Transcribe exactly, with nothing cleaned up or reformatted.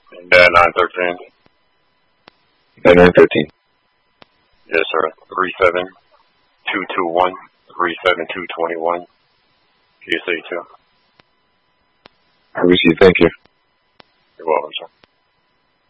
And uh, nine thirteen. And nine thirteen. Yes, sir. Three seven two two one three seven two twenty one. P S A two. I received. Thank you. You're welcome, sir.